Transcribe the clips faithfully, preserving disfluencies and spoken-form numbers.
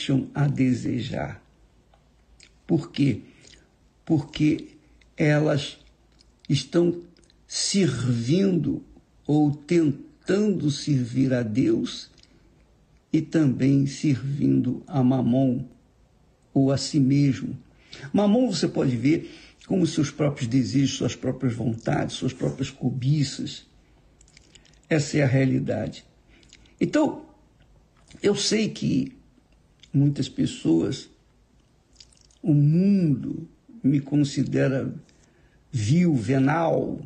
deixam a desejar. Por quê? Porque elas estão servindo ou tentando servir a Deus e também servindo a Mamon ou a si mesmo. Mamon você pode ver como seus próprios desejos, suas próprias vontades, suas próprias cobiças. Essa é a realidade. Então, eu sei que muitas pessoas, o mundo me considera vil, venal,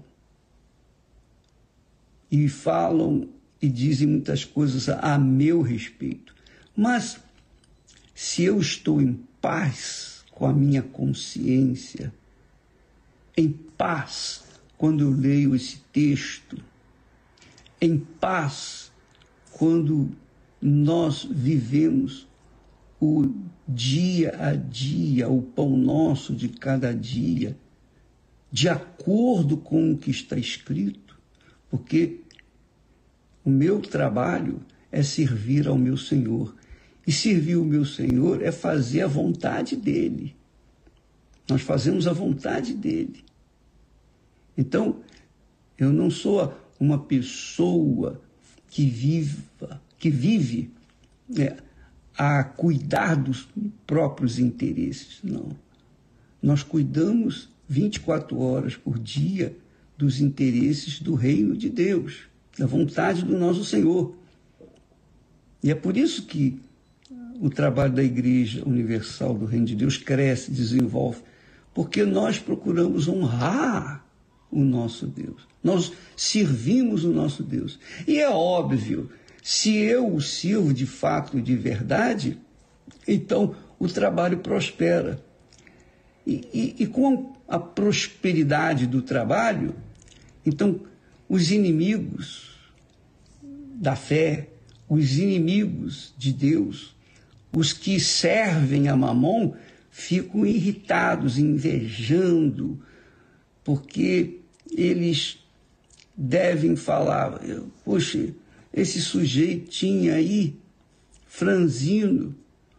e falam e dizem muitas coisas a meu respeito. Mas, se eu estou em paz com a minha consciência, em paz quando eu leio esse texto, em paz quando nós vivemos o dia a dia, o pão nosso de cada dia, de acordo com o que está escrito, porque o meu trabalho é servir ao meu Senhor. E servir o meu Senhor é fazer a vontade dEle. Nós fazemos a vontade dEle. Então, eu não sou uma pessoa que, viva, que vive né, a cuidar dos próprios interesses. Não. Nós cuidamos vinte e quatro horas por dia dos interesses do reino de Deus, da vontade do nosso Senhor. E é por isso que o trabalho da Igreja Universal do Reino de Deus cresce, desenvolve, porque nós procuramos honrar o nosso Deus. Nós servimos o nosso Deus. E é óbvio, se eu o sirvo de fato e de verdade, então o trabalho prospera. E, e, e com a prosperidade do trabalho, então os inimigos da fé, os inimigos de Deus, os que servem a Mamon, ficam irritados, invejando, porque eles devem falar, poxa, esse sujeitinho aí, franzino,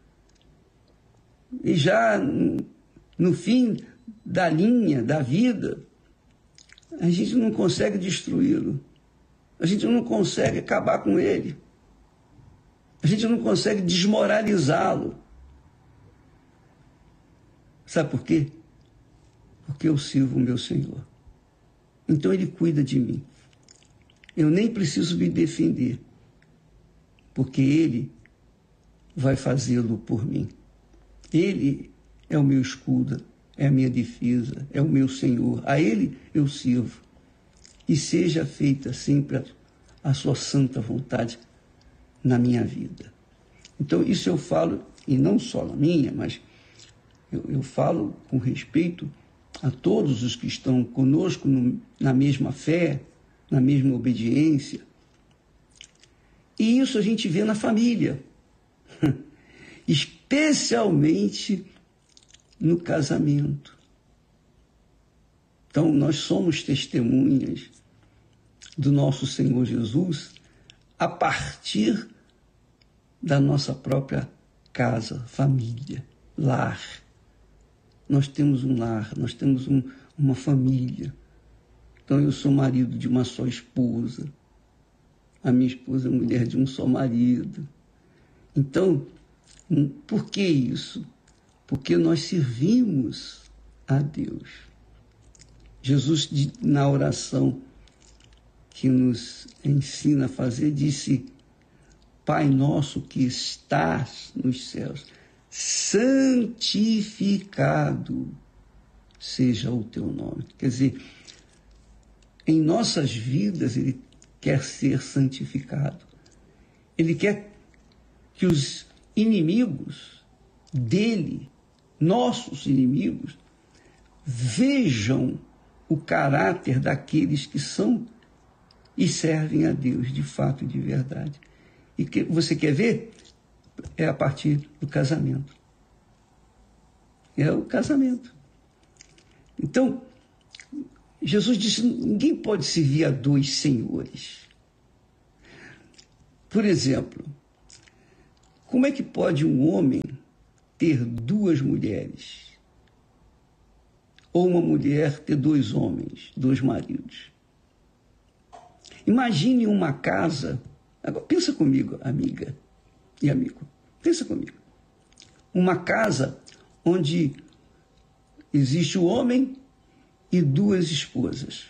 e já no fim da linha da vida, a gente não consegue destruí-lo, a gente não consegue acabar com ele, a gente não consegue desmoralizá-lo. Sabe por quê? Porque eu sirvo o meu Senhor. Então ele cuida de mim. Eu nem preciso me defender, porque ele vai fazê-lo por mim. Ele é o meu escudo, é a minha defesa, é o meu Senhor. A ele eu sirvo. E seja feita sempre a, a sua santa vontade na minha vida. Então isso eu falo, e não só na minha, mas eu, eu falo com respeito a todos os que estão conosco no, na mesma fé, na mesma obediência. E isso a gente vê na família, especialmente no casamento. Então, nós somos testemunhas do nosso Senhor Jesus a partir da nossa própria casa, família, lar. Nós temos um lar, nós temos um, uma família. Então, eu sou marido de uma só esposa. A minha esposa é mulher de um só marido. Então, por que isso? Porque nós servimos a Deus. Jesus, na oração que nos ensina a fazer, disse: Pai nosso que estás nos céus, santificado seja o teu nome. Quer dizer, em nossas vidas ele quer ser santificado. Ele quer que os inimigos dele, nossos inimigos, vejam o caráter daqueles que são e servem a Deus de fato e de verdade. E que você quer ver? É a partir do casamento. É o casamento. Então, Jesus disse, ninguém pode servir a dois senhores. Por exemplo, Como é que pode um homem ter duas mulheres? Ou uma mulher ter dois homens, dois maridos? Imagine uma casa... Agora, pensa comigo, amiga e amigo. Pensa comigo. Uma casa onde existe o homem e duas esposas.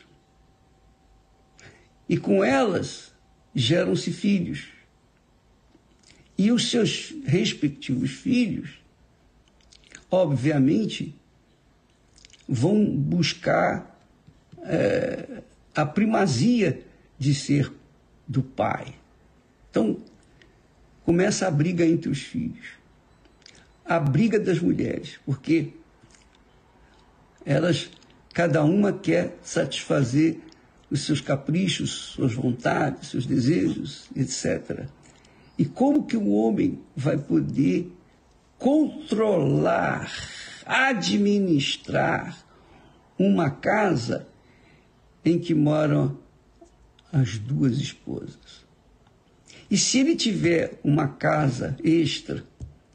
E com elas geram-se filhos. E os seus respectivos filhos, obviamente, vão buscar é, a primazia de ser do pai. Então, começa a briga entre os filhos. A briga das mulheres, porque elas, cada uma quer satisfazer os seus caprichos, suas vontades, seus desejos, etcétera. E como que o homem vai poder controlar, administrar uma casa em que moram as duas esposas? E se ele tiver uma casa extra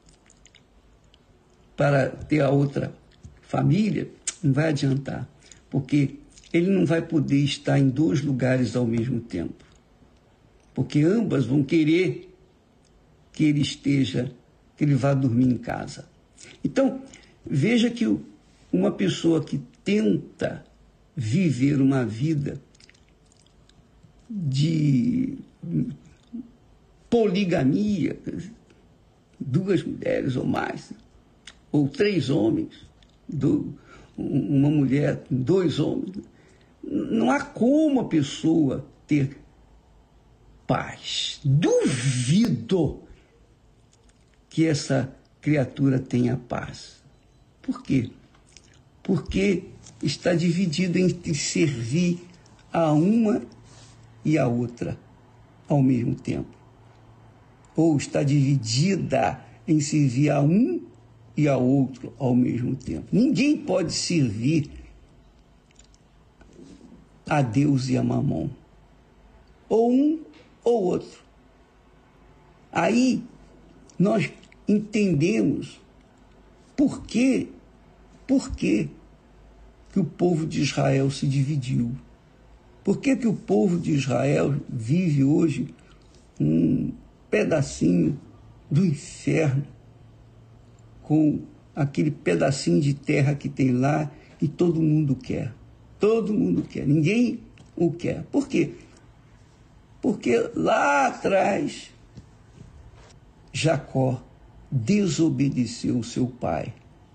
para ter a outra família, não vai adiantar, porque ele não vai poder estar em dois lugares ao mesmo tempo, porque ambas vão querer que ele esteja, que ele vá dormir em casa. Então, veja que uma pessoa que tenta viver uma vida de poligamia, duas mulheres ou mais, ou três homens, do, uma mulher, dois homens, não há como a pessoa ter paz. Duvido que essa criatura tenha paz. Por quê? Porque está dividido entre servir a uma e a outra ao mesmo tempo. Ou está dividida em servir a um e a outro ao mesmo tempo. Ninguém pode servir a Deus e a Mamon. Ou um ou outro. Aí nós entendemos por que, por que, que o povo de Israel se dividiu. Por que, que o povo de Israel vive hoje um pedacinho do inferno, com aquele pedacinho de terra que tem lá e todo mundo quer. Todo mundo quer. Ninguém o quer. Por quê? Porque lá atrás Jacó desobedeceu o seu pai.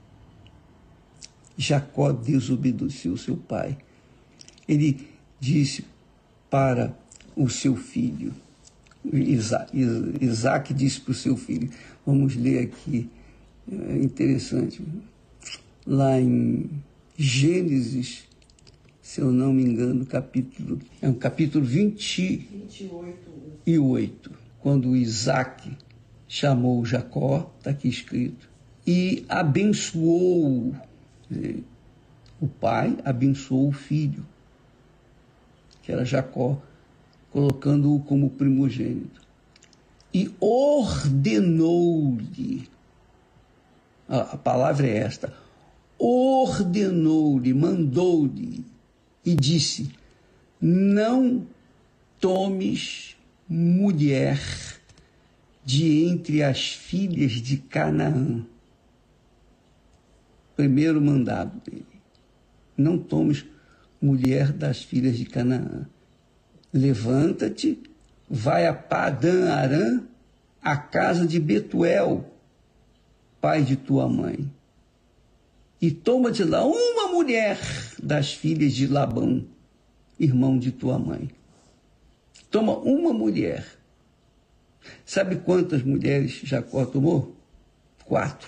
Jacó desobedeceu o seu pai. Ele disse para o seu filho, Isaac, Isaac disse para o seu filho, vamos ler aqui, é interessante, lá em Gênesis, se eu não me engano, capítulo, é um capítulo vinte e oito, quando Isaac chamou Jacó, está aqui escrito, e abençoou, o pai abençoou o filho, que era Jacó, colocando-o como primogênito. E ordenou-lhe, a, a palavra é esta, ordenou-lhe, mandou-lhe, e disse, não tomes mulher de entre as filhas de Canaã. Primeiro mandado dele. Não tomes mulher das filhas de Canaã. Levanta-te, vai a Padã Arã, a casa de Betuel, pai de tua mãe, e toma de lá uma mulher das filhas de Labão, irmão de tua mãe. Toma uma mulher. Sabe quantas mulheres Jacó tomou? Quatro.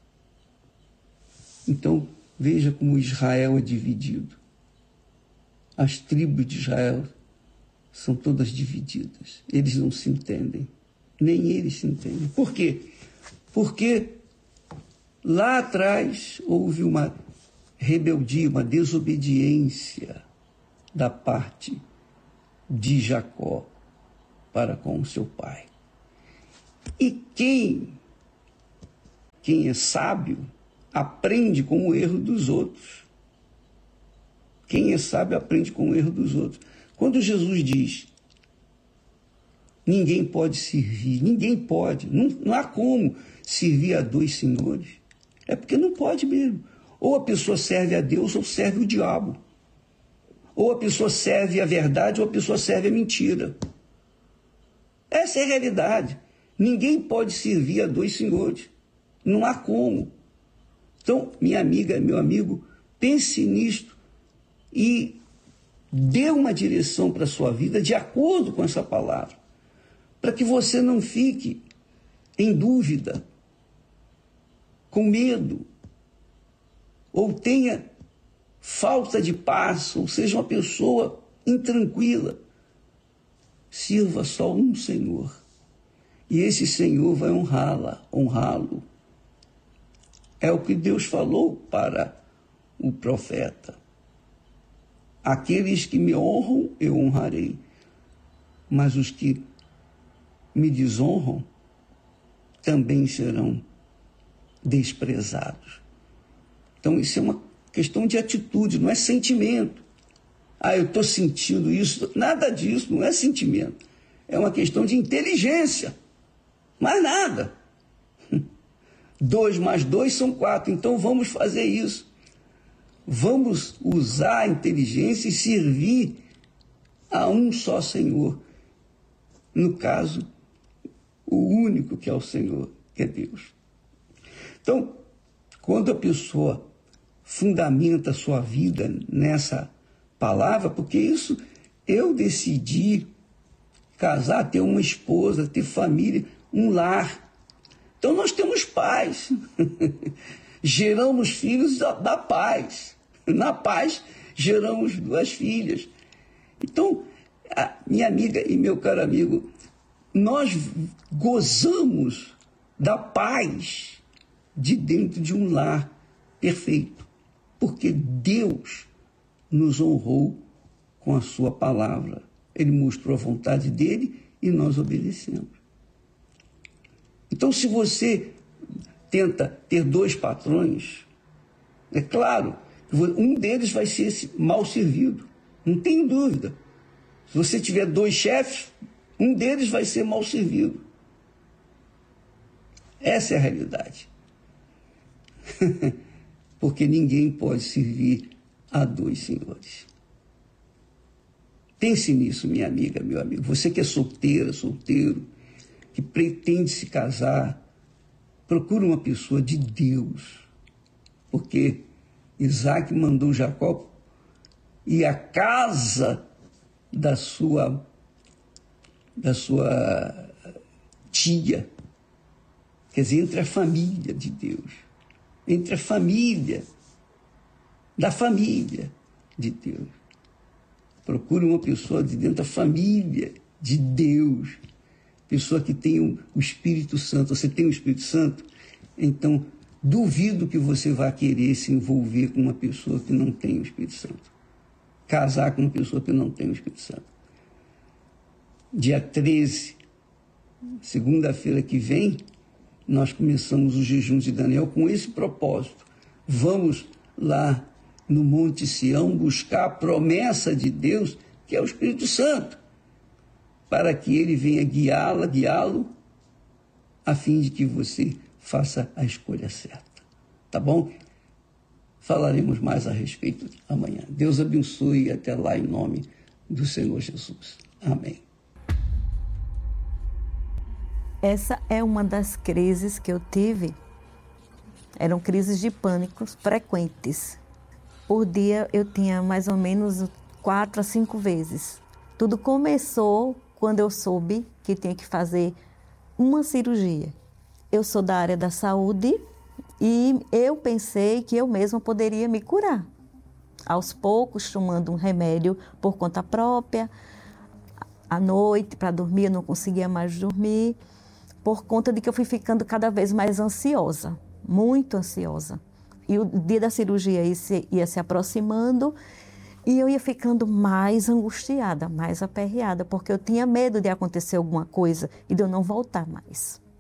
Então, veja como Israel é dividido. As tribos de Israel são todas divididas. Eles não se entendem. Nem eles se entendem. Por quê? Porque lá atrás houve uma rebeldia, uma desobediência da parte de Jacó para com o seu pai. E quem, quem é sábio aprende com o erro dos outros. Quem é sábio aprende com o erro dos outros. Quando Jesus diz, ninguém pode servir, ninguém pode, não, não há como servir a dois senhores, é porque não pode mesmo. Ou a pessoa serve a Deus ou serve o diabo. Ou a pessoa serve a verdade ou a pessoa serve a mentira. Essa é a realidade. Ninguém pode servir a dois senhores. Não há como. Então, minha amiga, meu amigo, pense nisto e dê uma direção para a sua vida de acordo com essa palavra, para que você não fique em dúvida, com medo, ou tenha falta de paz, ou seja, uma pessoa intranquila. Sirva só um Senhor, e esse Senhor vai honrá-la, honrá-lo. É o que Deus falou para o profeta. Aqueles que me honram, eu honrarei, mas os que me desonram também serão desprezados. Então, isso é uma questão de atitude, não é sentimento. Ah, eu estou sentindo isso. Nada disso, não é sentimento. É uma questão de inteligência. Mais nada. Dois mais dois são quatro, então vamos fazer isso. Vamos usar a inteligência e servir a um só Senhor. No caso, o único que é o Senhor, que é Deus. Então, quando a pessoa fundamenta a sua vida nessa palavra, porque isso eu decidi casar, ter uma esposa, ter família, um lar. Então nós temos paz, geramos filhos da, da paz, na paz geramos duas filhas. Então, a minha amiga e meu caro amigo, nós gozamos da paz de dentro de um lar perfeito, porque Deus nos honrou com a sua palavra. Ele mostrou a vontade dele e nós obedecemos. Então, se você tenta ter dois patrões, é claro, um deles vai ser mal servido, não tenho dúvida. Se você tiver dois chefes, um deles vai ser mal servido. Essa é a realidade. Porque ninguém pode servir a dois senhores. Pense nisso, minha amiga, meu amigo. Você que é solteira, solteiro, que pretende se casar, procure uma pessoa de Deus. Porque Isaac mandou Jacó ir à casa da sua, da sua tia. Quer dizer, entre a família de Deus. Entre a família, da família de Deus. Procure uma pessoa de dentro da família de Deus. Pessoa que tem o Espírito Santo. Você tem o Espírito Santo? Então, duvido que você vá querer se envolver com uma pessoa que não tem o Espírito Santo. Casar com uma pessoa que não tem o Espírito Santo. Dia treze, segunda-feira que vem, nós começamos o jejum de Daniel com esse propósito. Vamos lá no Monte Sião buscar a promessa de Deus, que é o Espírito Santo, para que ele venha guiá-la, guiá-lo, a fim de que você faça a escolha certa. Tá bom? Falaremos mais a respeito amanhã. Deus abençoe e até lá em nome do Senhor Jesus. Amém. Essa é uma das crises que eu tive. Eram crises de pânico frequentes. Por dia eu tinha mais ou menos quatro a cinco vezes. Tudo começou quando eu soube que tinha que fazer uma cirurgia. Eu sou da área da saúde e eu pensei que eu mesma poderia me curar. Aos poucos, tomando um remédio por conta própria, à noite, para dormir, eu não conseguia mais dormir, por conta de que eu fui ficando cada vez mais ansiosa, muito ansiosa. E o dia da cirurgia ia se, ia se aproximando e eu ia ficando mais angustiada, mais aperreada, porque eu tinha medo de acontecer alguma coisa e de eu não voltar mais.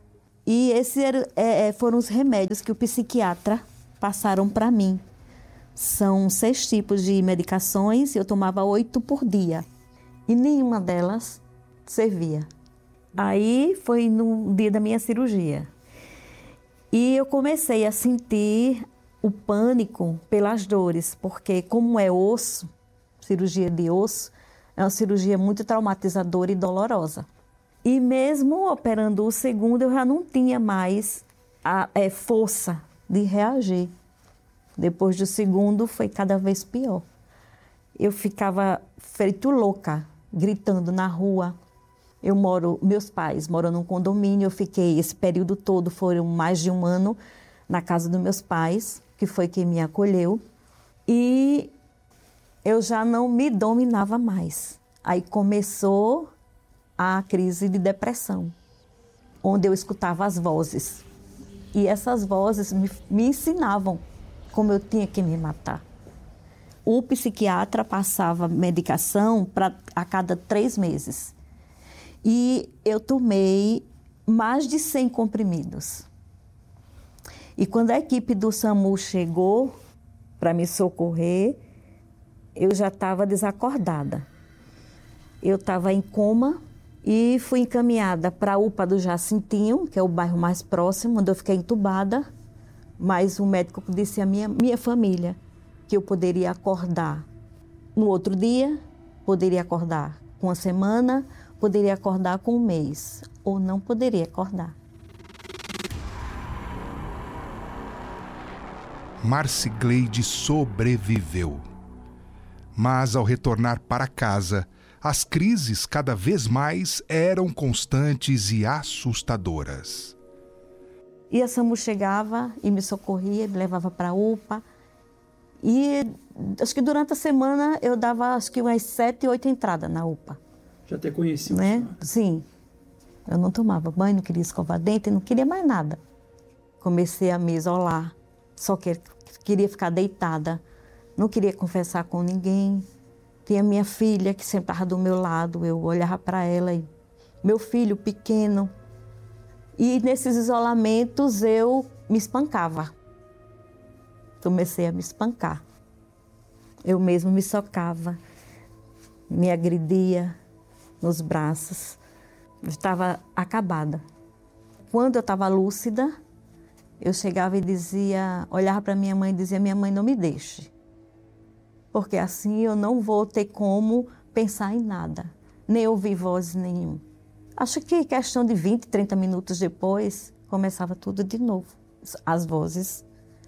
E esses eram, é, foram os remédios que o psiquiatra passaram para mim. São seis tipos de medicações, eu tomava oito por dia. E nenhuma delas servia. Aí foi no dia da minha cirurgia. E eu comecei a sentir o pânico pelas dores, porque como é osso, cirurgia de osso, é uma cirurgia muito traumatizadora e dolorosa. E mesmo operando o segundo, eu já não tinha mais a é, força de reagir. Depois do segundo, foi cada vez pior. Eu ficava feito louca, gritando na rua. Eu moro, meus pais moram num condomínio, eu fiquei esse período todo, foram mais de um ano, na casa dos meus pais, que foi quem me acolheu. E eu já não me dominava mais. Aí começou a crise de depressão, onde eu escutava as vozes. E essas vozes me, me ensinavam como eu tinha que me matar. O psiquiatra passava medicação pra, a cada três meses. E eu tomei mais de cem comprimidos. E quando a equipe do SAMU chegou para me socorrer, eu já estava desacordada. Eu estava em coma e fui encaminhada para a U P A do Jacintinho, que é o bairro mais próximo, onde eu fiquei entubada. Mas o médico disse à minha, minha família que eu poderia acordar no outro dia, poderia acordar com uma semana, poderia acordar com um mês, ou não poderia acordar. Marcigleide sobreviveu. Mas ao retornar para casa, as crises cada vez mais eram constantes e assustadoras. E a SAMU chegava e me socorria, me levava para a U P A. E acho que durante a semana eu dava acho que umas sete, oito entradas na U P A. Já até conheci o né? senhor. Sim. Eu não tomava banho, não queria escovar dente, não queria mais nada. Comecei a me isolar, só que queria ficar deitada, não queria conversar com ninguém. Tinha minha filha que sempre estava do meu lado, eu olhava para ela e meu filho pequeno. E nesses isolamentos eu me espancava. Comecei a me espancar. Eu mesmo me socava, me agredia nos braços. Eu estava acabada. Quando eu estava lúcida, eu chegava e dizia, olhava para minha mãe e dizia, minha mãe, não me deixe. Porque assim eu não vou ter como pensar em nada, nem ouvir voz nenhuma. Acho que questão de vinte, trinta minutos depois, começava tudo de novo. As vozes,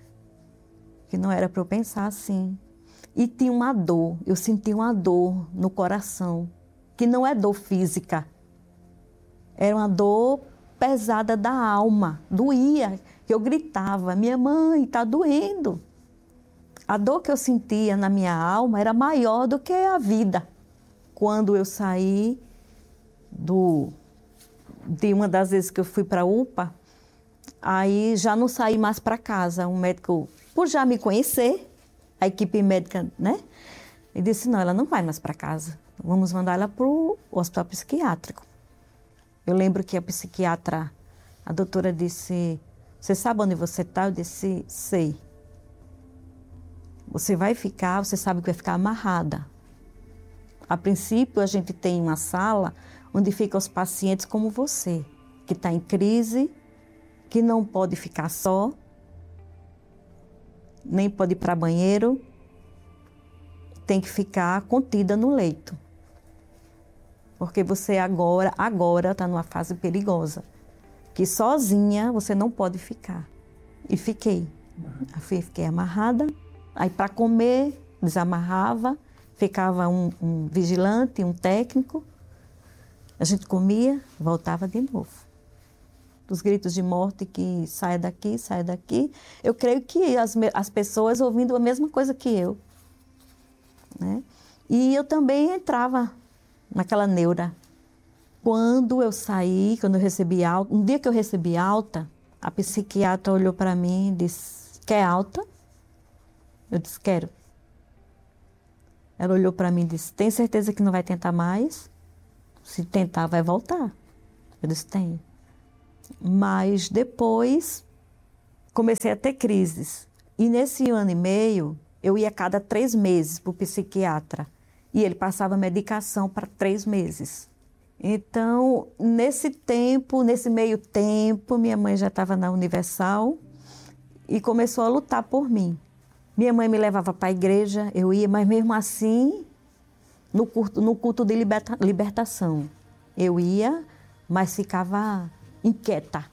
que não era para eu pensar assim. E tinha uma dor, eu sentia uma dor no coração, que não é dor física. Era uma dor pesada da alma, doía, que eu gritava, minha mãe, está doendo. A dor que eu sentia na minha alma era maior do que a vida. Quando eu saí do, de uma das vezes que eu fui para a U P A, aí já não saí mais para casa. Um médico, por já me conhecer, a equipe médica, né? E disse, não, ela não vai mais para casa. Vamos mandar ela para o hospital psiquiátrico. Eu lembro que a psiquiatra, a doutora disse, você sabe onde você está? Eu disse, sei. Você vai ficar, você sabe que vai ficar amarrada. A princípio, a gente tem uma sala onde ficam os pacientes como você, que está em crise, que não pode ficar só, nem pode ir para banheiro, tem que ficar contida no leito. Porque você agora, agora está numa fase perigosa, que sozinha você não pode ficar. E fiquei. Fiquei amarrada, aí para comer, desamarrava, ficava um, um vigilante, um técnico, a gente comia, voltava de novo. Os gritos de morte que saia daqui, saia daqui. Eu creio que as, as pessoas ouvindo a mesma coisa que eu. Né? E eu também entrava naquela neura. Quando eu saí, quando eu recebi alta, um dia que eu recebi alta, a psiquiatra olhou para mim e disse, quer alta? Eu disse, quero. Ela olhou para mim e disse, tem certeza que não vai tentar mais? Se tentar, vai voltar. Eu disse, tenho. Mas depois comecei a ter crises. E nesse ano e meio, eu ia a cada três meses para o psiquiatra. E ele passava medicação para três meses. Então, nesse tempo, nesse meio tempo, minha mãe já estava na Universal e começou a lutar por mim. Minha mãe me levava para a igreja, eu ia, mas mesmo assim, no culto, no culto de liberta, libertação. Eu ia, mas ficava inquieta.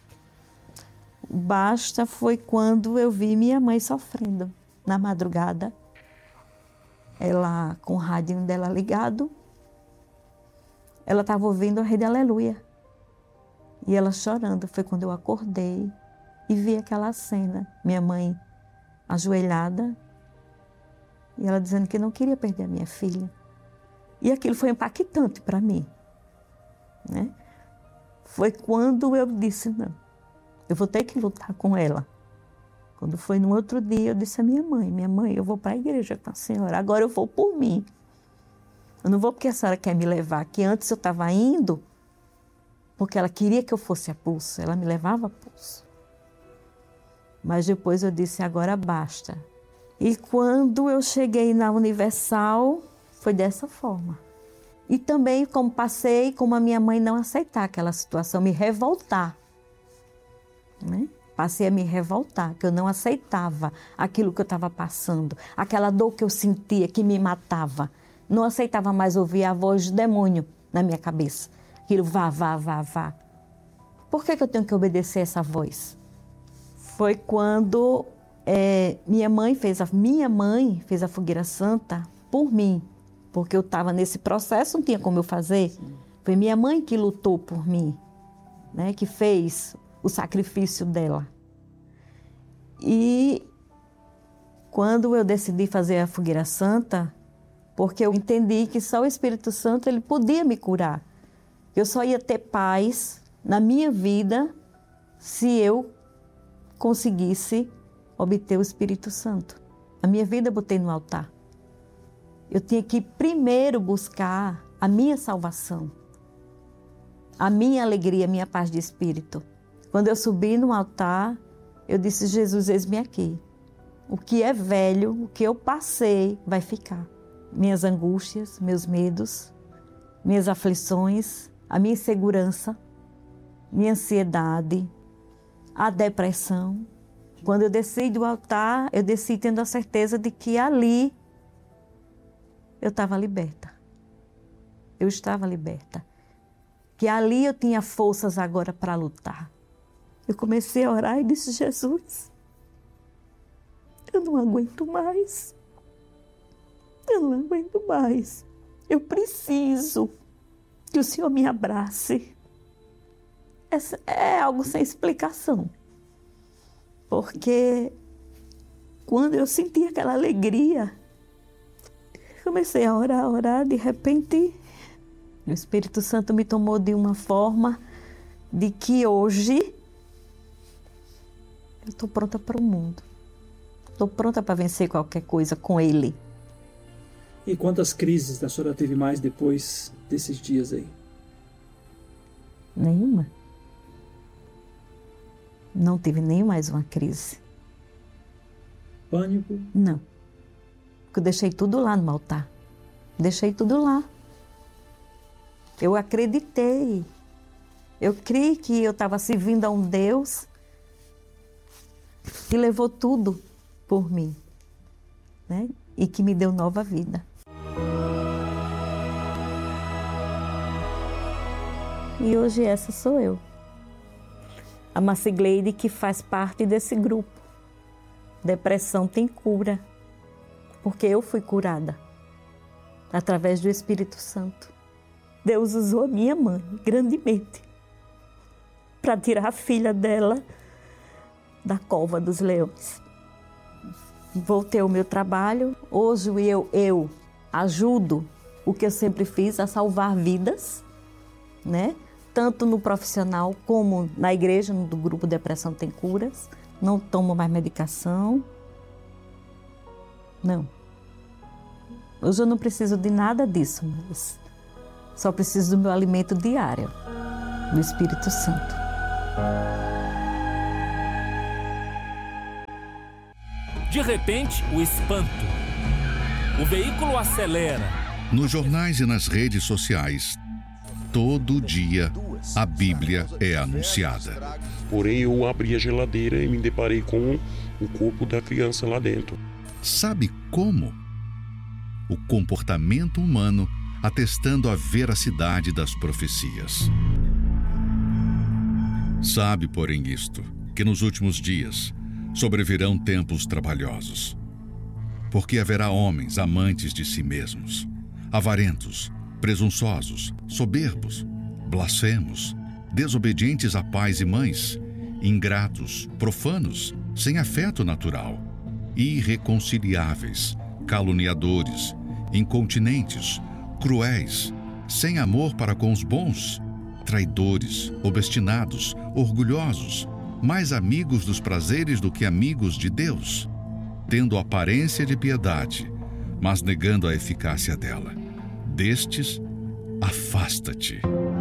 Basta foi quando eu vi minha mãe sofrendo na madrugada. Ela com o rádio dela ligado. Ela estava ouvindo a Rede Aleluia. E ela chorando. Foi quando eu acordei e vi aquela cena. Minha mãe ajoelhada. E ela dizendo que não queria perder a minha filha. E aquilo foi impactante para mim. Né? Foi quando eu disse, não, eu vou ter que lutar com ela. Quando foi no outro dia, eu disse à minha mãe, minha mãe, eu vou para a igreja com a senhora, agora eu vou por mim. Eu não vou porque a senhora quer me levar, que antes eu estava indo, porque ela queria que eu fosse a pulso, ela me levava a pulso. Mas depois eu disse, agora basta. E quando eu cheguei na Universal, foi dessa forma. E também como passei, como a minha mãe não aceitar aquela situação, me revoltar. Né? Passei a me revoltar, que eu não aceitava aquilo que eu estava passando, aquela dor que eu sentia, que me matava. Não aceitava mais ouvir a voz do demônio na minha cabeça. Aquilo vá, vá, vá, vá. Por que que eu tenho que obedecer essa voz? Foi quando é, minha mãe fez a minha mãe fez a fogueira santa por mim, porque eu estava nesse processo, não tinha como eu fazer. Foi minha mãe que lutou por mim, né, que fez o sacrifício dela. E quando eu decidi fazer a fogueira santa, porque eu entendi que só o Espírito Santo ele podia me curar. Eu só ia ter paz na minha vida se eu conseguisse obter o Espírito Santo. A minha vida eu botei no altar. Eu tinha que primeiro buscar a minha salvação, a minha alegria, a minha paz de espírito. Quando eu subi no altar, eu disse, Jesus, eis-me aqui. O que é velho, o que eu passei, vai ficar. Minhas angústias, meus medos, minhas aflições, a minha insegurança, minha ansiedade, a depressão. Quando eu desci do altar, eu desci tendo a certeza de que ali eu estava liberta. Eu estava liberta. Que ali eu tinha forças agora para lutar. Eu comecei a orar e disse, Jesus, eu não aguento mais. Eu não aguento mais. Eu preciso que o Senhor me abrace. Essa é algo sem explicação. Porque quando eu senti aquela alegria, comecei a orar, a orar, de repente, o Espírito Santo me tomou de uma forma de que hoje eu estou pronta para o mundo. Estou pronta para vencer qualquer coisa com Ele. E quantas crises a senhora teve mais depois desses dias aí? Nenhuma. Não tive nem mais uma crise. Pânico? Não. Porque eu deixei tudo lá no altar. Deixei tudo lá. Eu acreditei. Eu criei que eu estava servindo a um Deus que levou tudo por mim, né? E que me deu nova vida. E hoje essa sou eu. A Marcigleide que faz parte desse grupo. Depressão tem cura. Porque eu fui curada. Através do Espírito Santo. Deus usou a minha mãe grandemente. Para tirar a filha dela da cova dos leões. Voltei ao meu trabalho. Hoje eu, eu ajudo o que eu sempre fiz, a salvar vidas, né? Tanto no profissional como na igreja, no grupo Depressão Tem Curas. Não tomo mais medicação. Não. Hoje eu não preciso de nada disso, mas só preciso do meu alimento diário, do Espírito Santo. De repente, o espanto. O veículo acelera. Nos jornais e nas redes sociais, todo dia a Bíblia é anunciada. Porém, eu abri a geladeira e me deparei com o corpo da criança lá dentro. Sabe como? O comportamento humano atestando a veracidade das profecias. Sabe, porém, isto, que nos últimos dias sobrevirão tempos trabalhosos. Porque haverá homens amantes de si mesmos, avarentos, presunçosos, soberbos, blasfemos, desobedientes a pais e mães, ingratos, profanos, sem afeto natural, irreconciliáveis, caluniadores, incontinentes, cruéis, sem amor para com os bons, traidores, obstinados, orgulhosos, mais amigos dos prazeres do que amigos de Deus, tendo aparência de piedade, mas negando a eficácia dela. Destes, afasta-te.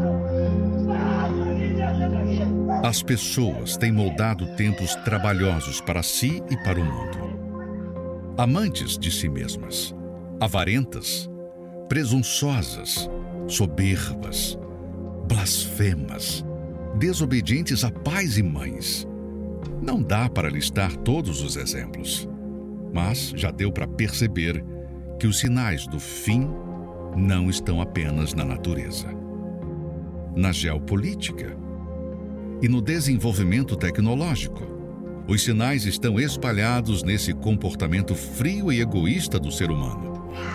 As pessoas têm moldado tempos trabalhosos para si e para o mundo. Amantes de si mesmas, avarentas, presunçosas, soberbas, blasfemas, desobedientes a pais e mães. Não dá para listar todos os exemplos, mas já deu para perceber que os sinais do fim não estão apenas na natureza, na geopolítica e no desenvolvimento tecnológico. Os sinais estão espalhados nesse comportamento frio e egoísta do ser humano.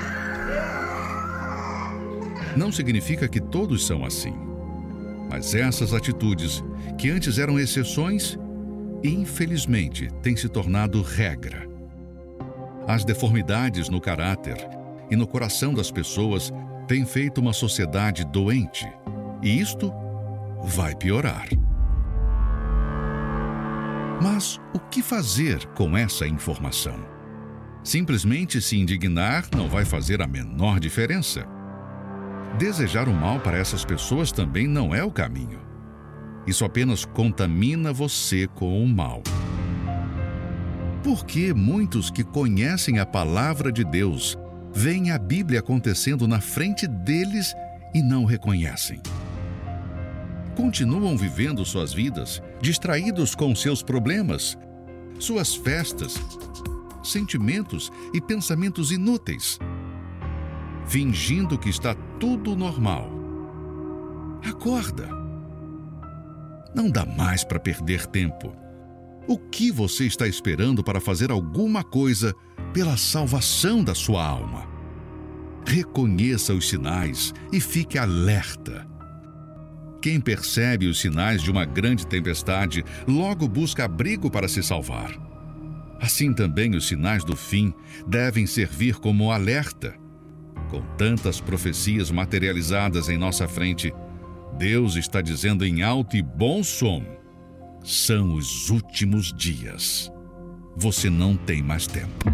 Não significa que todos são assim, mas essas atitudes, que antes eram exceções, infelizmente têm se tornado regra. As deformidades no caráter e no coração das pessoas têm feito uma sociedade doente, e isto vai piorar. Mas o que fazer com essa informação? Simplesmente se indignar não vai fazer a menor diferença. Desejar o mal para essas pessoas também não é o caminho. Isso apenas contamina você com o mal. Por que muitos que conhecem a palavra de Deus veem a Bíblia acontecendo na frente deles e não reconhecem? Continuam vivendo suas vidas, distraídos com seus problemas, suas festas, sentimentos e pensamentos inúteis, fingindo que está tudo normal. Acorda! Não dá mais para perder tempo. O que você está esperando para fazer alguma coisa pela salvação da sua alma? Reconheça os sinais e fique alerta. Quem percebe os sinais de uma grande tempestade logo busca abrigo para se salvar. Assim também os sinais do fim devem servir como alerta. Com tantas profecias materializadas em nossa frente, Deus está dizendo em alto e bom som: são os últimos dias. Você não tem mais tempo.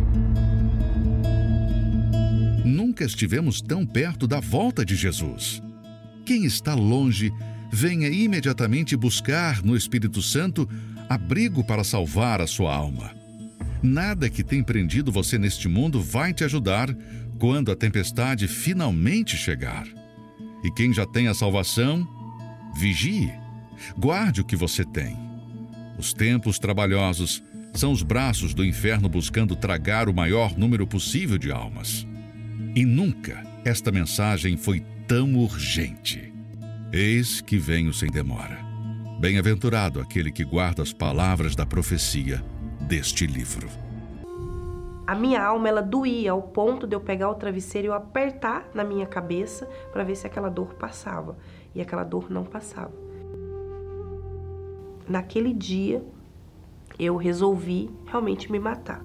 Nunca estivemos tão perto da volta de Jesus. Quem está longe, venha imediatamente buscar no Espírito Santo abrigo para salvar a sua alma. Nada que tem prendido você neste mundo vai te ajudar quando a tempestade finalmente chegar. E quem já tem a salvação, vigie, guarde o que você tem. Os tempos trabalhosos são os braços do inferno buscando tragar o maior número possível de almas. E nunca esta mensagem foi tão urgente. Eis que venho sem demora. Bem-aventurado aquele que guarda as palavras da profecia deste livro. A minha alma, ela doía ao ponto de eu pegar o travesseiro e eu apertar na minha cabeça para ver se aquela dor passava. E aquela dor não passava. Naquele dia, eu resolvi realmente me matar.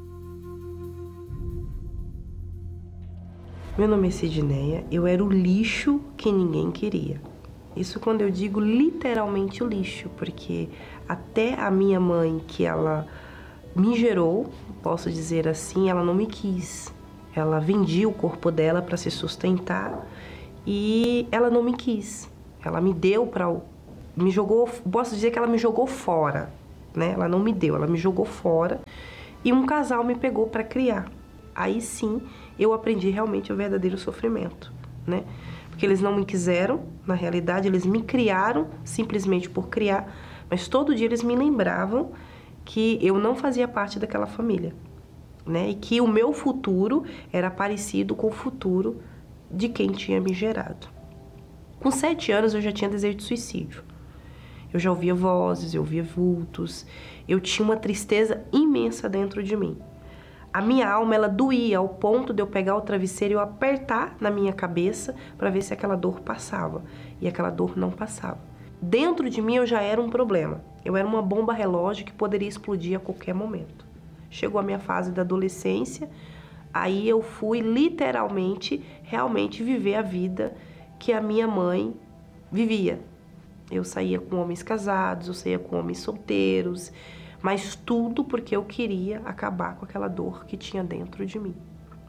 Meu nome é Sidneia, eu era o lixo que ninguém queria. Isso quando eu digo literalmente o lixo, porque até a minha mãe, que ela me gerou, posso dizer assim, ela não me quis. Ela vendia o corpo dela para se sustentar e ela não me quis. Ela me deu para me jogou, posso dizer que ela me jogou fora, né? Ela não me deu, ela me jogou fora e um casal me pegou para criar. Aí sim, eu aprendi realmente o verdadeiro sofrimento, né? Porque eles não me quiseram, na realidade, eles me criaram simplesmente por criar, mas todo dia eles me lembravam que eu não fazia parte daquela família, né? E que o meu futuro era parecido com o futuro de quem tinha me gerado. Com sete anos eu já tinha desejo de suicídio. Eu já ouvia vozes, eu ouvia vultos, eu tinha uma tristeza imensa dentro de mim. A minha alma, ela doía ao ponto de eu pegar o travesseiro e eu apertar na minha cabeça para ver se aquela dor passava. E aquela dor não passava. Dentro de mim eu já era um problema. Eu era uma bomba relógio que poderia explodir a qualquer momento. Chegou a minha fase da adolescência, aí eu fui literalmente, realmente viver a vida que a minha mãe vivia. Eu saía com homens casados, eu saía com homens solteiros, mas tudo porque eu queria acabar com aquela dor que tinha dentro de mim.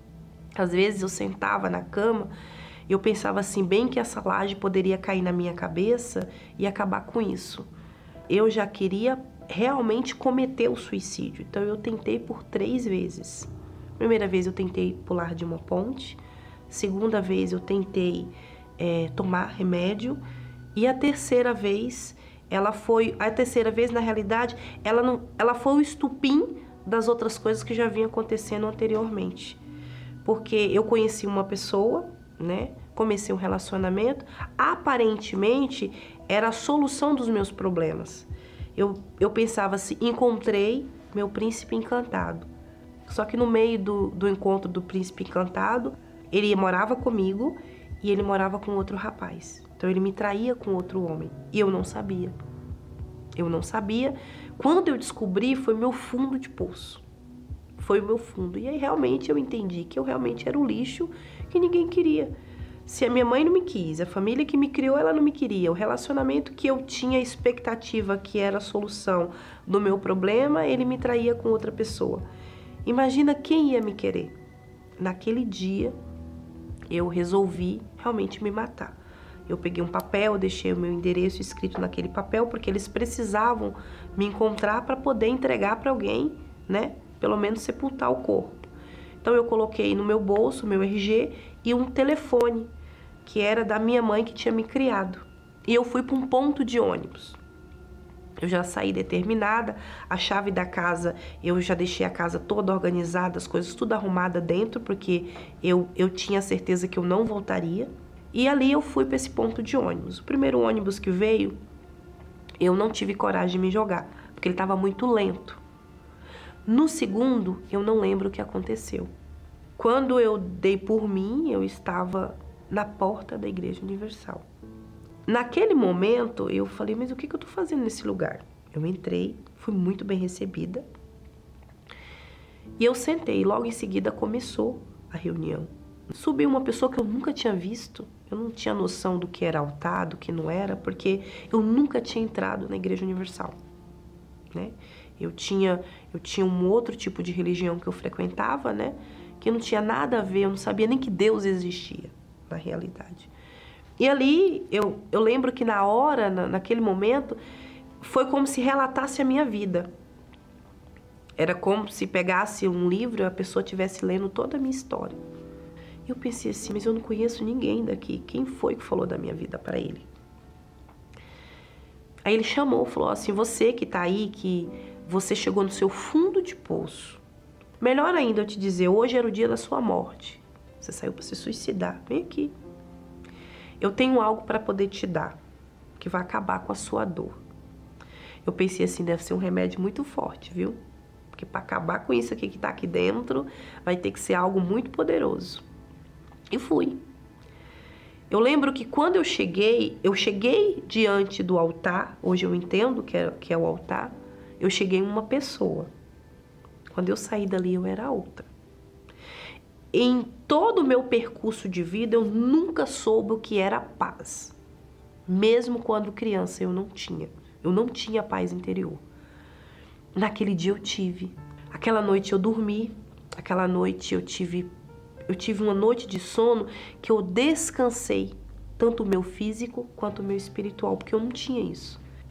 Às vezes eu sentava na cama e eu pensava assim, bem que essa laje poderia cair na minha cabeça e acabar com isso. Eu já queria realmente cometer o suicídio, então eu tentei por três vezes. Primeira vez eu tentei pular de uma ponte, segunda vez eu tentei é, tomar remédio, e a terceira vez, ela foi, a terceira vez na realidade, ela, não, ela foi o estupim das outras coisas que já vinham acontecendo anteriormente. Porque eu conheci uma pessoa, né? Comecei um relacionamento, aparentemente era a solução dos meus problemas. Eu, eu pensava assim, encontrei meu príncipe encantado. Só que no meio do, do encontro do príncipe encantado, ele morava comigo e ele morava com outro rapaz. Então ele me traía com outro homem e eu não sabia. Eu não sabia. Quando eu descobri, foi meu fundo de poço. Foi o meu fundo. E aí realmente eu entendi que eu realmente era o lixo que ninguém queria. Se a minha mãe não me quis, a família que me criou, ela não me queria. O relacionamento que eu tinha expectativa que era a solução do meu problema, ele me traía com outra pessoa. Imagina quem ia me querer. Naquele dia, eu resolvi realmente me matar. Eu peguei um papel, deixei o meu endereço escrito naquele papel, porque eles precisavam me encontrar para poder entregar para alguém, né? Pelo menos sepultar o corpo. Então eu coloquei no meu bolso, meu R G e um telefone, que era da minha mãe que tinha me criado. E eu fui para um ponto de ônibus. Eu já saí determinada, a chave da casa, eu já deixei a casa toda organizada, as coisas tudo arrumada dentro, porque eu, eu tinha certeza que eu não voltaria. E ali eu fui para esse ponto de ônibus. O primeiro ônibus que veio, eu não tive coragem de me jogar, porque ele estava muito lento. No segundo, eu não lembro o que aconteceu. Quando eu dei por mim, eu estava na porta da Igreja Universal. Naquele momento, eu falei, mas o que eu estou fazendo nesse lugar? Eu entrei, fui muito bem recebida. E eu sentei, logo em seguida começou a reunião. Subiu uma pessoa que eu nunca tinha visto. Eu não tinha noção do que era altar, do que não era, porque eu nunca tinha entrado na Igreja Universal, né? Eu tinha, eu tinha um outro tipo de religião que eu frequentava, né? Que não tinha nada a ver, eu não sabia nem que Deus existia, na realidade. E ali, eu, eu lembro que na hora, na, naquele momento, foi como se relatasse a minha vida. Era como se pegasse um livro e a pessoa estivesse lendo toda a minha história. Eu pensei assim, mas eu não conheço ninguém daqui. Quem foi que falou da minha vida para ele? Aí ele chamou, falou assim, você que tá aí, que você chegou no seu fundo de poço. Melhor ainda eu te dizer, hoje era o dia da sua morte. Você saiu para se suicidar. Vem aqui. Eu tenho algo para poder te dar, que vai acabar com a sua dor. Eu pensei assim, deve ser um remédio muito forte, viu? Porque para acabar com isso aqui que tá aqui dentro, vai ter que ser algo muito poderoso. E fui. Eu lembro que quando eu cheguei, eu cheguei diante do altar, hoje eu entendo que é, que é o altar, eu cheguei em uma pessoa. Quando eu saí dali, eu era outra. Em todo o meu percurso de vida, eu nunca soube o que era paz. Mesmo quando criança, eu não tinha. Eu não tinha paz interior. Naquele dia eu tive. Aquela noite eu dormi, aquela noite eu tive... Eu tive uma noite de sono que eu descansei, tanto o meu físico quanto o meu espiritual, porque eu não tinha isso.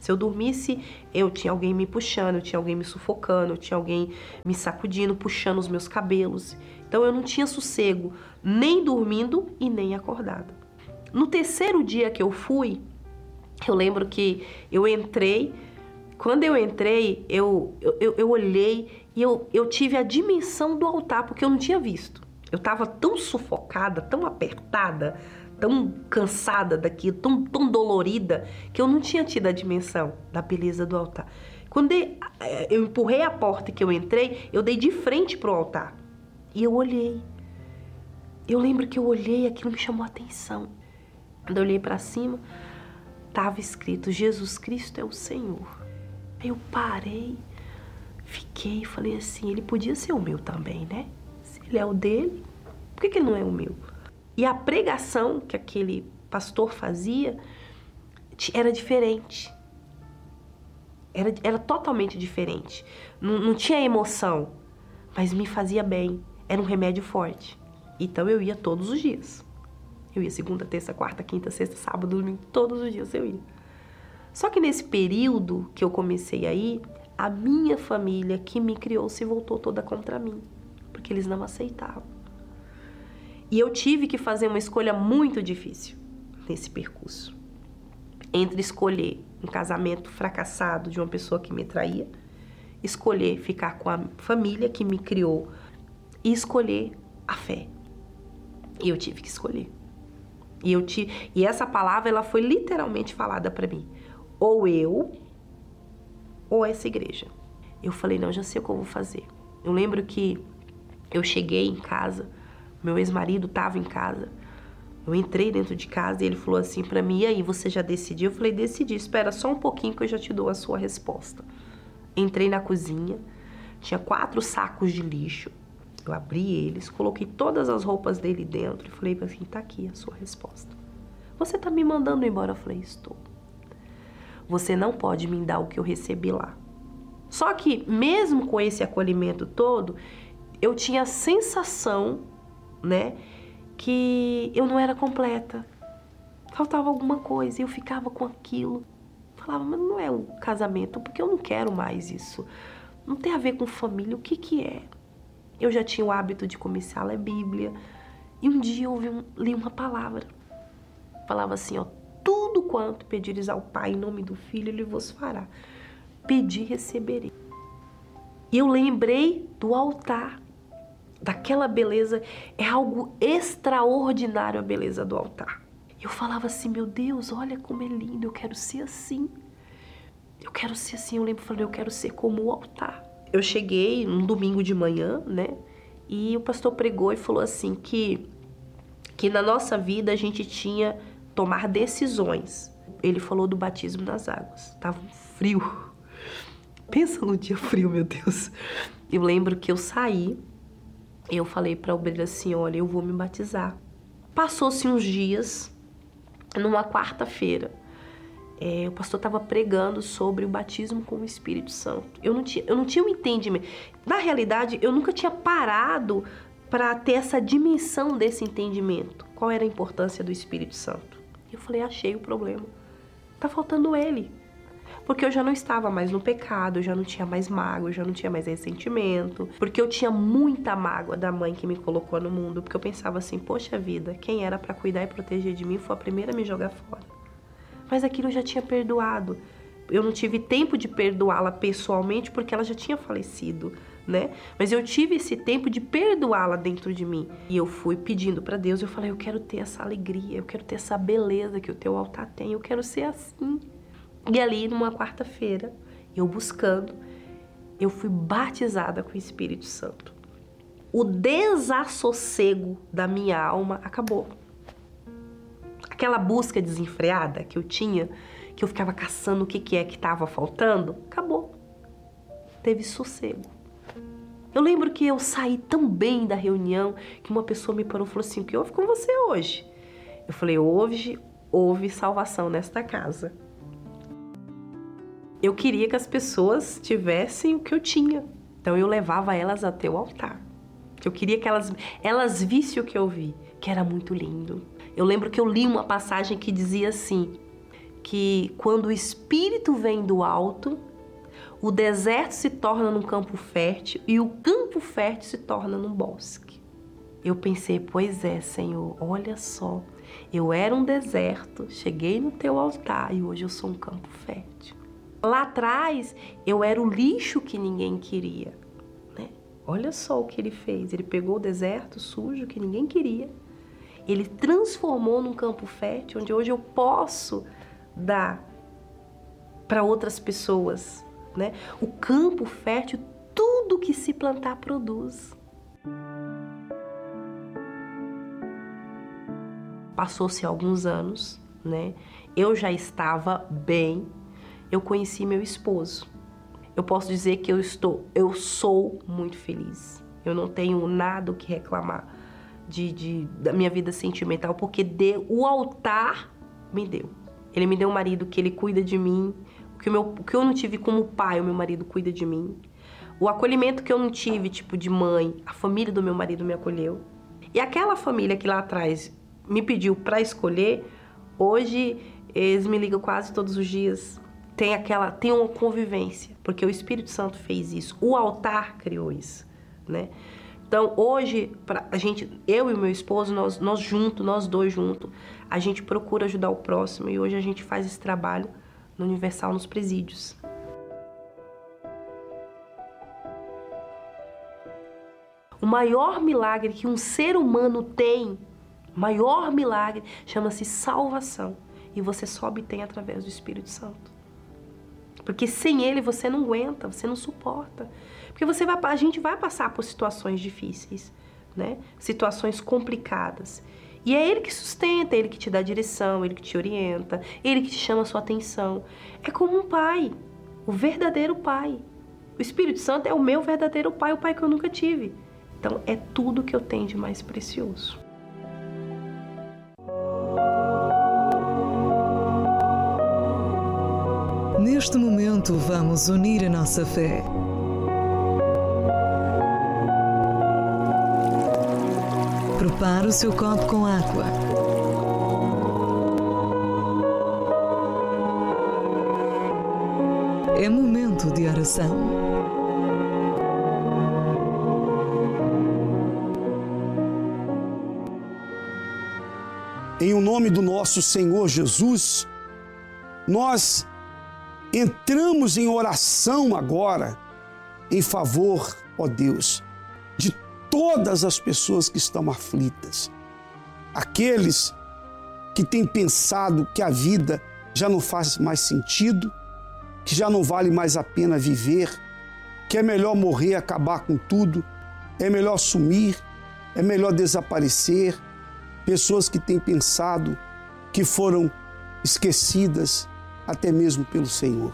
Se eu dormisse, eu tinha alguém me puxando, eu tinha alguém me sufocando, eu tinha alguém me sacudindo, puxando os meus cabelos. Então eu não tinha sossego, nem dormindo e nem acordada. No terceiro dia que eu fui, eu lembro que eu entrei, quando eu entrei, eu, eu, eu olhei e eu, eu tive a dimensão do altar, porque eu não tinha visto. Eu estava tão sufocada, tão apertada, tão cansada daquilo, tão, tão dolorida, que eu não tinha tido a dimensão da beleza do altar. Quando eu empurrei a porta que eu entrei, eu dei de frente pro altar. E eu olhei. Eu lembro que eu olhei, aquilo me chamou a atenção. Quando eu olhei para cima, estava escrito, Jesus Cristo é o Senhor. Aí eu parei, fiquei e falei assim, ele podia ser o meu também, né? Se ele é o dele, por que que ele não é o meu? E a pregação que aquele pastor fazia era diferente. Era, era totalmente diferente. Não, não tinha emoção, mas me fazia bem. Era um remédio forte. Então eu ia todos os dias. Eu ia segunda, terça, quarta, quinta, sexta, sábado, domingo, todos os dias eu ia. Só que nesse período que eu comecei a ir, a minha família que me criou se voltou toda contra mim, porque eles não aceitavam. E eu tive que fazer uma escolha muito difícil nesse percurso. Entre escolher um casamento fracassado de uma pessoa que me traía, escolher ficar com a família que me criou e escolher a fé. E eu tive que escolher. E, eu tive, e essa palavra ela foi literalmente falada para mim. Ou eu, ou essa igreja. Eu falei, não, já sei o que eu vou fazer. Eu lembro que eu cheguei em casa, meu ex-marido estava em casa. Eu entrei dentro de casa e ele falou assim para mim, e aí, você já decidiu? Eu falei, decidi, espera só um pouquinho que eu já te dou a sua resposta. Entrei na cozinha, tinha quatro sacos de lixo. Eu abri eles, coloquei todas as roupas dele dentro e falei assim, tá aqui a sua resposta. Você tá me mandando embora? Eu falei, estou. Você não pode me dar o que eu recebi lá. Só que, mesmo com esse acolhimento todo, eu tinha a sensação, né, que eu não era completa. Faltava alguma coisa e eu ficava com aquilo. Falava, mas não é um casamento, porque eu não quero mais isso. Não tem a ver com família, o que que é? Eu já tinha o hábito de começar a ler Bíblia. E um dia eu ouvi um, li uma palavra. Falava assim, ó, tudo quanto pedires ao Pai em nome do Filho, Ele vos fará. Pedi e receberei. E eu lembrei do altar, daquela beleza. É algo extraordinário a beleza do altar. Eu falava assim, meu Deus, olha como é lindo, eu quero ser assim. Eu quero ser assim, eu lembro, eu falei, eu quero ser como o altar. Eu cheguei um domingo de manhã, né? E o pastor pregou e falou assim que, que na nossa vida a gente tinha tomar decisões. Ele falou do batismo nas águas. Tava um frio. Pensa no dia frio, meu Deus. Eu lembro que eu saí e eu falei para a obreira assim, olha, eu vou me batizar. Passou-se uns dias, numa quarta-feira, É, o pastor estava pregando sobre o batismo com o Espírito Santo. Eu não tinha, eu não tinha um entendimento. Na realidade, eu nunca tinha parado para ter essa dimensão desse entendimento. Qual era a importância do Espírito Santo? Eu falei, achei o problema. Tá faltando ele. Porque eu já não estava mais no pecado, eu já não tinha mais mágoa, eu já não tinha mais ressentimento. Porque eu tinha muita mágoa da mãe que me colocou no mundo. Porque eu pensava assim, poxa vida, quem era para cuidar e proteger de mim foi a primeira a me jogar fora. Mas aquilo eu já tinha perdoado. Eu não tive tempo de perdoá-la pessoalmente porque ela já tinha falecido, né? Mas eu tive esse tempo de perdoá-la dentro de mim. E eu fui pedindo para Deus, eu falei, eu quero ter essa alegria, eu quero ter essa beleza que o teu altar tem, eu quero ser assim. E ali, numa quarta-feira, eu buscando, eu fui batizada com o Espírito Santo. O desassossego da minha alma acabou. Aquela busca desenfreada que eu tinha, que eu ficava caçando o que, que é que estava faltando, acabou. Teve sossego. Eu lembro que eu saí tão bem da reunião que uma pessoa me parou e falou assim, o que houve com você hoje? Eu falei, hoje houve salvação nesta casa. Eu queria que as pessoas tivessem o que eu tinha. Então eu levava elas até o altar. Eu queria que elas, elas vissem o que eu vi, que era muito lindo. Eu lembro que eu li uma passagem que dizia assim, que quando o Espírito vem do alto, o deserto se torna num campo fértil e o campo fértil se torna num bosque. Eu pensei, pois é, Senhor, olha só, eu era um deserto, cheguei no teu altar e hoje eu sou um campo fértil. Lá atrás, eu era o lixo que ninguém queria, né? Olha só o que ele fez, ele pegou o deserto sujo que ninguém queria, ele transformou num campo fértil, onde hoje eu posso dar para outras pessoas, né? O campo fértil, tudo que se plantar produz. Passou-se alguns anos, né? Eu já estava bem, eu conheci meu esposo. Eu posso dizer que eu estou, eu sou muito feliz. Eu não tenho nada o que reclamar de, de, da minha vida sentimental, porque deu, o altar me deu. Ele me deu um marido que ele cuida de mim, o que, o meu, o que eu não tive como pai, o meu marido cuida de mim. O acolhimento que eu não tive, tipo de mãe, a família do meu marido me acolheu. E aquela família que lá atrás me pediu para escolher, hoje eles me ligam quase todos os dias. Tem aquela, tem uma convivência, porque o Espírito Santo fez isso, o altar criou isso, né? Então hoje, pra, a gente, eu e o meu esposo, nós, nós juntos, nós dois juntos, a gente procura ajudar o próximo e hoje a gente faz esse trabalho no Universal, nos presídios. O maior milagre que um ser humano tem, maior milagre, chama-se salvação. E você só obtém através do Espírito Santo. Porque sem ele você não aguenta, você não suporta. Porque você vai, a gente vai passar por situações difíceis, né? Situações complicadas. E é ele que sustenta, ele que te dá direção, ele que te orienta, ele que te chama a sua atenção. É como um pai, o verdadeiro pai. O Espírito Santo é o meu verdadeiro pai, o pai que eu nunca tive. Então é tudo que eu tenho de mais precioso. Neste momento, vamos unir a nossa fé. Prepare o seu copo com água. É momento de oração. Em o nome do nosso Senhor Jesus, nós entramos em oração agora em favor, ó Deus, de todas as pessoas que estão aflitas. Aqueles que têm pensado que a vida já não faz mais sentido, que já não vale mais a pena viver, que é melhor morrer, acabar com tudo, é melhor sumir, é melhor desaparecer. Pessoas que têm pensado que foram esquecidas até mesmo pelo Senhor.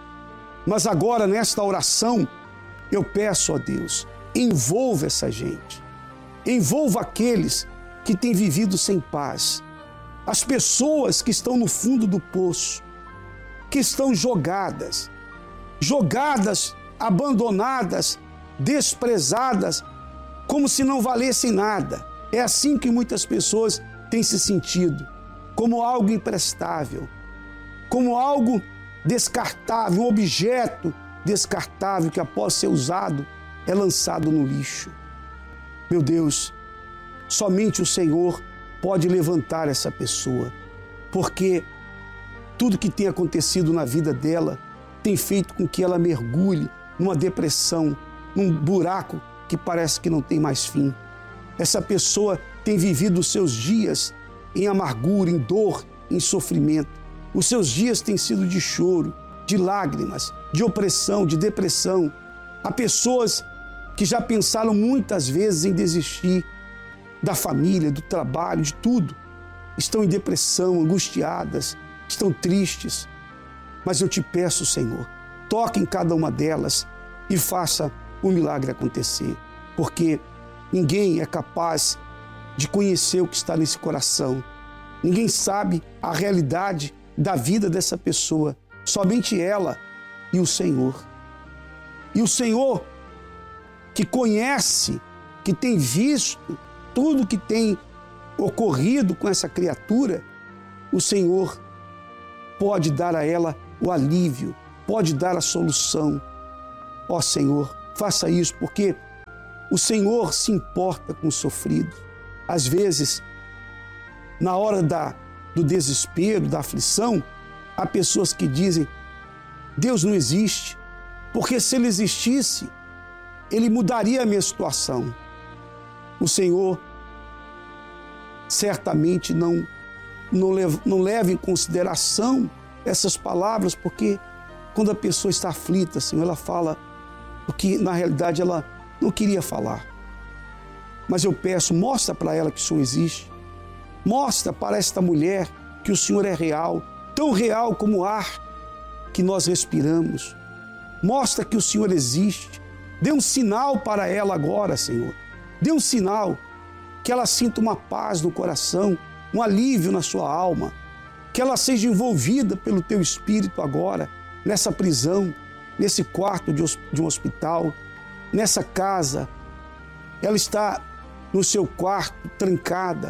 Mas agora, nesta oração, eu peço a Deus, envolva essa gente, envolva aqueles que têm vivido sem paz, as pessoas que estão no fundo do poço, que estão jogadas, jogadas, abandonadas, desprezadas, como se não valessem nada. É assim que muitas pessoas têm se sentido, como algo imprestável, como algo descartável, um objeto descartável que após ser usado é lançado no lixo. Meu Deus, somente o Senhor pode levantar essa pessoa, porque tudo que tem acontecido na vida dela tem feito com que ela mergulhe numa depressão, num buraco que parece que não tem mais fim. Essa pessoa tem vivido os seus dias em amargura, em dor, em sofrimento. Os seus dias têm sido de choro, de lágrimas, de opressão, de depressão. Há pessoas que já pensaram muitas vezes em desistir da família, do trabalho, de tudo. Estão em depressão, angustiadas, estão tristes. Mas eu te peço, Senhor, toque em cada uma delas e faça o milagre acontecer. Porque ninguém é capaz de conhecer o que está nesse coração. Ninguém sabe a realidade da vida dessa pessoa. Somente ela e o Senhor. E o Senhor, que conhece, que tem visto tudo que tem ocorrido com essa criatura, o Senhor pode dar a ela o alívio, pode dar a solução. Ó Senhor, faça isso, porque o Senhor se importa com o sofrido. Às vezes, na hora da, do desespero, da aflição, há pessoas que dizem: Deus não existe, porque se Ele existisse, Ele mudaria a minha situação. O Senhor certamente não, não, leva, não leva em consideração essas palavras, porque quando a pessoa está aflita, Senhor, ela fala o que na realidade ela não queria falar. Mas eu peço, mostra para ela que o Senhor existe. Mostra para esta mulher que o Senhor é real, tão real como o ar que nós respiramos. Mostra que o Senhor existe. Dê um sinal para ela agora, Senhor. Dê um sinal que ela sinta uma paz no coração, um alívio na sua alma, que ela seja envolvida pelo Teu Espírito agora, nessa prisão, nesse quarto de um hospital, nessa casa. Ela está no seu quarto, trancada,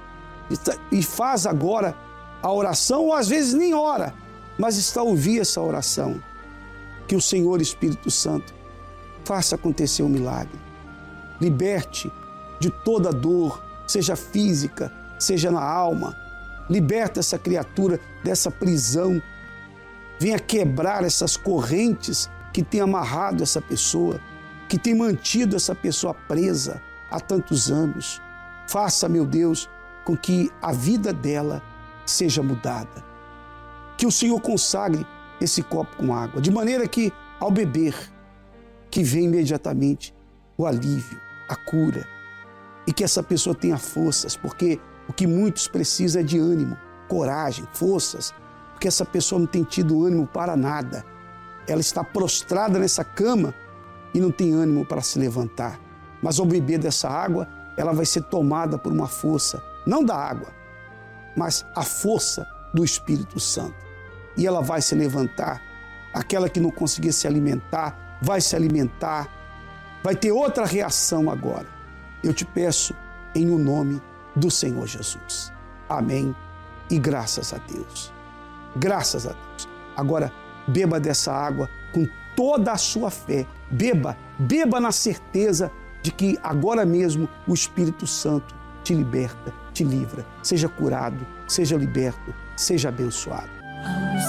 e faz agora a oração, ou às vezes nem ora, mas está a ouvir essa oração. Que o Senhor Espírito Santo faça acontecer um milagre. Liberte de toda dor, seja física, seja na alma. Liberta essa criatura dessa prisão. Venha quebrar essas correntes que tem amarrado essa pessoa, que tem mantido essa pessoa presa há tantos anos. Faça, meu Deus, com que a vida dela seja mudada. Que o Senhor consagre esse copo com água, de maneira que, ao beber, que venha imediatamente o alívio, a cura, e que essa pessoa tenha forças, porque o que muitos precisam é de ânimo, coragem, forças, porque essa pessoa não tem tido ânimo para nada. Ela está prostrada nessa cama e não tem ânimo para se levantar. Mas ao beber dessa água, ela vai ser tomada por uma força, não da água, mas a força do Espírito Santo. E ela vai se levantar. Aquela que não conseguia se alimentar, vai se alimentar, vai ter outra reação agora. Eu te peço em o nome do Senhor Jesus. Amém e graças a Deus. Graças a Deus. Agora, beba dessa água com toda a sua fé. Beba, beba na certeza de que agora mesmo o Espírito Santo te liberta, te livra. Seja curado, seja liberto, seja abençoado.